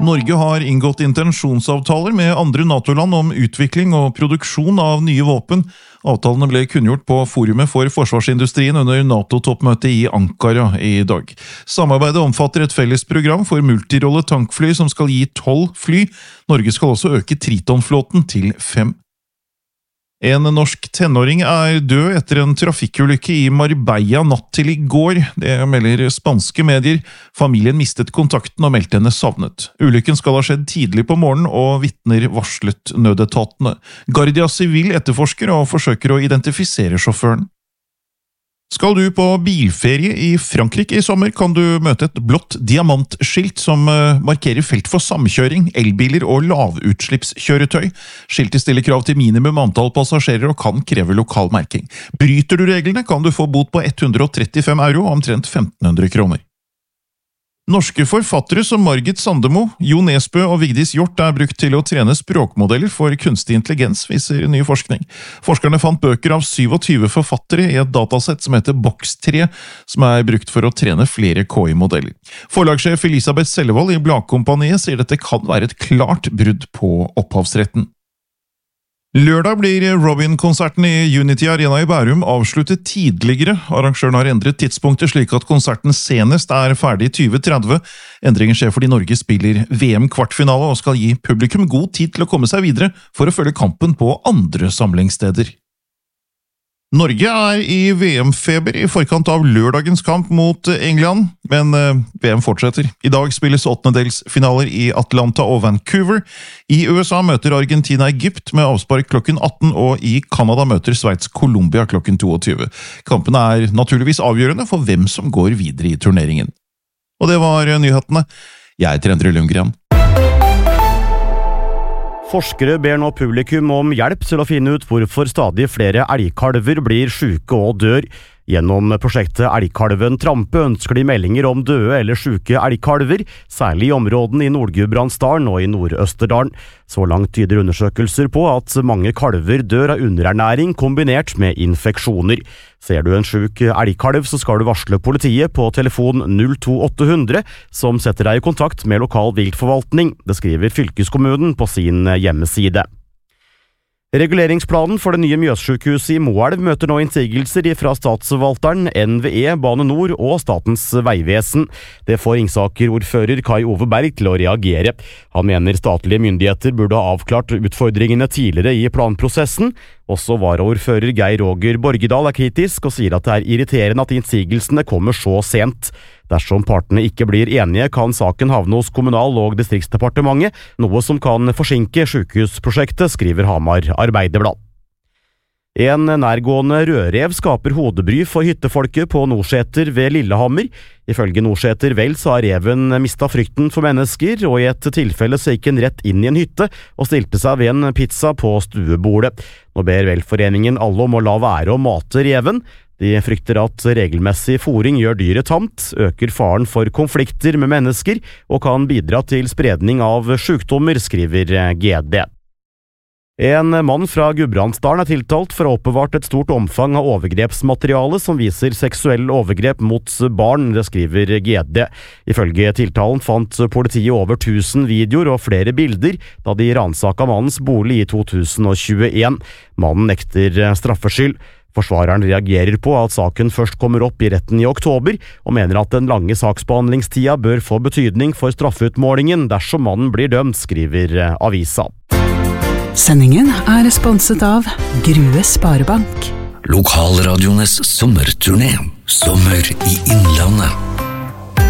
Norge har inngått intensjonsavtaler med andre NATO-land om utvikling og produksjon av nye våpen. Avtalene ble kunngjort på forumet for forsvarsindustrien under NATO-toppmøtet i Ankara i dag. Samarbeidet omfatter et felles program for multirolle tankfly som skal gi 12 fly. Norge skal også øke Triton-flåten til 5. En norsk tenåring er død etter en trafikkulykke i Marbella natt til i går. Det melder spanske medier. Familien mistet kontakten og meldte henne savnet. Ulykken skal ha skjedd tidlig på morgenen, og vitner varslet nødetatene. Guardia Civil etterforsker og forsøker å identifisere sjåføren. Skal du på bilferie i Frankrike i sommer, kan du møte et blått diamantskilt som markerer felt for samkjøring, elbiler og lavutslippskjøretøy. Skiltet stiller krav til minimum antall passasjerer og kan kreve lokal merking. Bryter du reglene, kan du få bot på 135 euro, omtrent 1500 kroner. Norske forfattere som Margit Sandemo, Jo Nesbø og Vigdis Hjort er brukt til å trene språkmodeller for kunstig intelligens, viser ny forskning. Forskerne fant bøker av 27 forfattere i et datasett som heter Box3, som er brukt for å trene flere KI-modeller. Forlagssjef Elisabeth Sellevold i Bladkompaniet sier dette kan være et klart brudd på opphavsretten. Lørdag blir Robin-konserten i Unity Arena i Bærum avsluttet tidligere. Arrangøren har endret tidspunktet slik at konserten senest er ferdig i 2030. Endringen skjer fordi Norge spiller VM-kvartfinale og skal gi publikum god tid til å komme seg videre for å følge kampen på andre samlingssteder. Norge er i VM-feber i forkant av lørdagens kamp mot England, men VM fortsetter. I dag spilles åttendedelsfinaler i Atlanta og Vancouver. I USA møter Argentina Egypt med avspark klokken 18, og i Canada møter Sveits Colombia klokken 22. Kampen er naturligvis avgjørende for hvem som går videre i turneringen. Og det var nyhetene. Jeg heter Endre Lundgren. Forskere ber nå publikum om hjelp til å finne ut hvorfor stadig flere elgkalver blir syke og dør. Gjennom prosjektet Elgkalven Trampe ønsker de meldinger om døde eller syke elgkalver, særlig i områdene i Nord-Gudbrandsdalen og i Nord-Østerdalen. Så langt tyder undersøkelser på at mange kalver dør av underernæring kombinert med infeksjoner. Ser du en syk elgkalv, så skal du varsle politiet på telefon 02800, som setter deg i kontakt med lokal viltforvaltning. Det skriver fylkeskommunen på sin hjemmeside. Reguleringsplanen for det nye Mjøssykehuset i Moelv møter nå innsigelser fra statsforvalteren, NVE, Bane Nor og Statens vegvesen. Det får Ringsaker-ordfører Kai Ove Berg til å reagere. Han mener statlige myndigheter burde ha avklart utfordringene tidligere i planprosessen. Også varaordfører Geir Roger Borgedal er kritisk og sier at det er irriterende at innsigelsene kommer så sent. Dersom partene ikke blir enige, kan saken havne hos Kommunal- og Distriktsdepartementet, noe som kan forsinke sykehusprosjektet, skriver Hamar Arbeiderblad. En nærgående rødrev skaper hodebry for hyttefolket på Nordseter ved Lillehammer. Ifølge Nordseter Vel så har reven mistet frykten for mennesker, og i et tilfelle så gikk den rett inn i en hytte og stilte seg ved en pizza på stuebordet. Nå ber Velforeningen alle om å la være å mate reven. De frykter at regelmessig fôring gjør dyret tamt, øker faren for konflikter med mennesker og kan bidra til spredning av sykdommer, skriver GD. En mann fra Gudbrandsdalen er tiltalt for å ha oppbevart et stort omfang av overgrepsmateriale som viser seksuell overgrep mot barn, det skriver GD. Ifølge tiltalen fant politiet over 1000 videoer og flere bilder da de ransaket mannens bolig i 2021. Mannen nekter straffskyld. Forsvareren reagerer på at saken først kommer opp i retten i oktober, og mener at den lange saksbehandlingstida bør få betydning for straffeutmålingen dersom mannen blir dømt, skriver avisa. Sendingen er sponset av Grue Sparebank. Lokalradiones sommerturné. Sommer i Innlandet.